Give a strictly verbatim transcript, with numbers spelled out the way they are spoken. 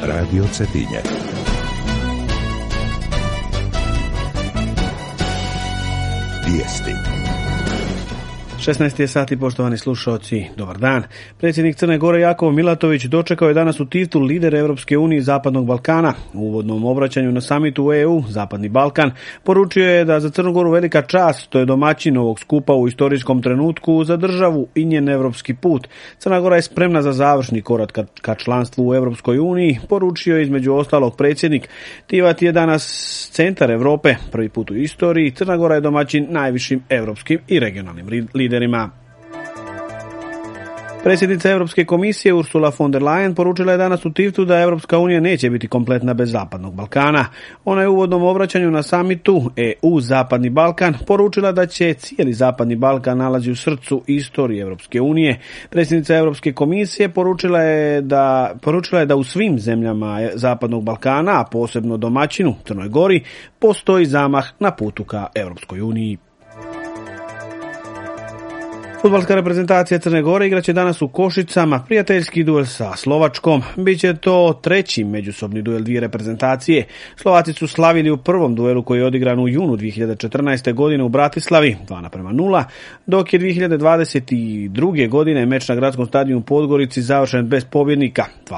Radio Cetinje. Vijesti. šesnaest je sati, poštovani slušalci, dobar dan. Predsjednik Crne Gore Jakov Milatović dočekao je danas u Tivtu lidere Europske unije i Zapadnog Balkana. U uvodnom obraćanju na samitu E U Zapadni Balkan poručio je da za Crnu Goru velika čast što je domaćin ovog skupa u istorijskom trenutku za državu i njen europski put. Crna Gora je spremna za završni korak ka, ka članstvu u Europskoj uniji, poručio je između ostalog predsjednik. Tivat je danas centar Europe, prvi put u istoriji. Crna Gora je domaćin najvišim europskim i regionalnim liderima. Predsjednica Europske komisije Ursula von der Leyen poručila je danas u Tivtu da Europska unija neće biti kompletna bez Zapadnog Balkana. Ona je u uvodnom obraćanju na samitu E U Zapadni Balkan poručila da će cijeli Zapadni Balkan nalazi u srcu istorije Europske unije. Predsjednica Europske komisije poručila je da, poručila je da u svim zemljama Zapadnog Balkana, a posebno domaćinu Crnoj Gori, postoji zamah na putu ka Europskoj uniji. Fudbalska reprezentacija Crne Gore igraće danas u Košicama prijateljski duel sa Slovačkom. Biće to treći međusobni duel dvije reprezentacije. Slovaci su slavili u prvom duelu koji je odigran u junu dvije hiljade četrnaeste. godine u Bratislavi dva naprema nula, dok je dvije hiljade dvadeset druge. godine meč na gradskom stadionu u Podgorici završen bez pobjednika